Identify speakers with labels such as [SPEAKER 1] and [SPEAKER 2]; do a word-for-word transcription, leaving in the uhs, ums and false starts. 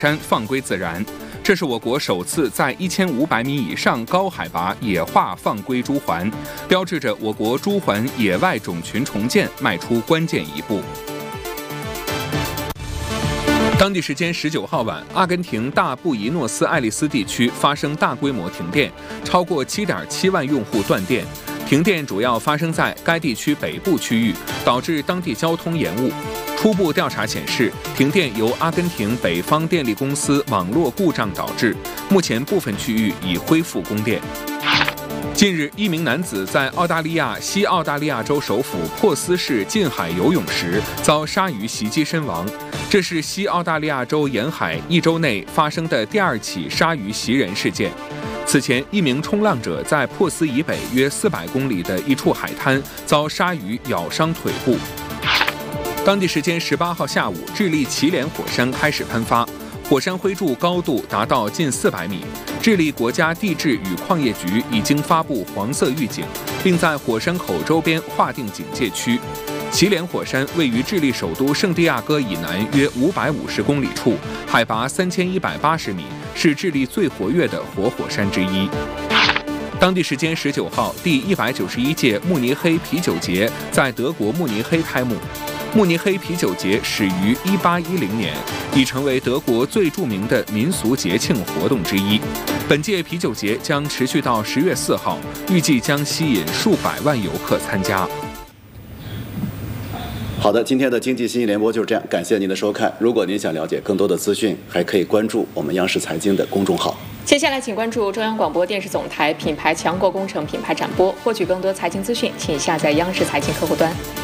[SPEAKER 1] 山放归自然。这是我国首次在一千五百米以上高海拔野化放归朱鹮，标志着我国朱鹮野外种群重建迈出关键一步。当地时间十九号晚，阿根廷大布宜诺斯艾利斯地区发生大规模停电，超过 七点七万用户断电。停电主要发生在该地区北部区域，导致当地交通延误。初步调查显示，停电由阿根廷北方电力公司网络故障导致，目前部分区域已恢复供电。近日，一名男子在澳大利亚西澳大利亚州首府珀斯市近海游泳时遭鲨鱼袭击身亡，这是西澳大利亚州沿海一周内发生的第二起鲨鱼袭人事件。此前，一名冲浪者在珀斯以北约四百公里的一处海滩遭鲨鱼咬伤腿部。当地时间十八号下午，智利祁连火山开始喷发，火山灰柱高度达到近四百米。智利国家地质与矿业局已经发布黄色预警，并在火山口周边划定警戒区。祁连火山位于智利首都圣地亚哥以南约五百五十公里处，海拔三千一百八十米，是智利最活跃的活火山之一。当地时间十九号，第一百九十一届慕尼黑啤酒节在德国慕尼黑开幕。慕尼黑啤酒节始于一八一零年，已成为德国最著名的民俗节庆活动之一。本届啤酒节将持续到十月四号，预计将吸引数百万游客参加。
[SPEAKER 2] 好的，今天的经济信息联播就是这样，感谢您的收看。如果您想了解更多的资讯，还可以关注我们央视财经的公众号。
[SPEAKER 3] 接下来，请关注中央广播电视总台品牌强国工程品牌展播，获取更多财经资讯，请下载央视财经客户端。